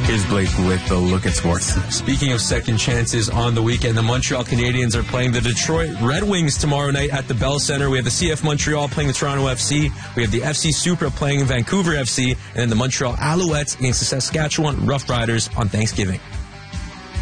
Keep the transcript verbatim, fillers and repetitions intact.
Here's Blake with the Look at Sports. Speaking of second chances on the weekend, the Montreal Canadiens are playing the Detroit Red Wings tomorrow night at the Bell Center. We have the C F Montreal playing the Toronto F C. We have the F C Supra playing Vancouver F C. And then the Montreal Alouettes against the Saskatchewan Roughriders on Thanksgiving.